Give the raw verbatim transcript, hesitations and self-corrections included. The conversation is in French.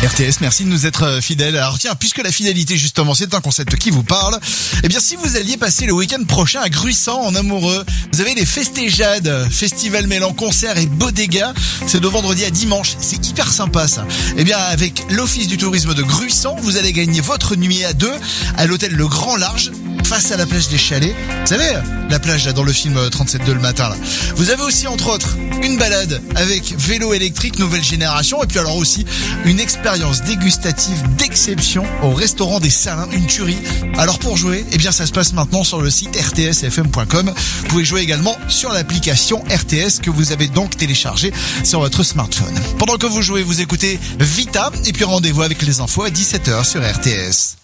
R T S, merci de nous être fidèles. Alors tiens, puisque la fidélité justement c'est un concept qui vous parle, eh bien si vous alliez passer le week-end prochain à Gruissant en amoureux, vous avez les Festéjades, festival mêlant concert et bodega, c'est de vendredi à dimanche, c'est hyper sympa ça. Eh bien avec l'office du tourisme de Gruissant, vous allez gagner votre nuit à deux à l'hôtel Le Grand Large, face à la plage des Chalets. Vous savez, la plage là dans le film trente-sept deux le matin là. Vous avez aussi entre autres une balade avec vélo électrique nouvelle génération et puis alors aussi une expérience dégustative d'exception au restaurant des Salins, une tuerie. Alors pour jouer, eh bien ça se passe maintenant sur le site r t s f m point com. Vous pouvez jouer également sur l'application R T S que vous avez donc téléchargée sur votre smartphone. Pendant que vous jouez, vous écoutez Vita et puis rendez-vous avec les infos à dix-sept heures sur R T S.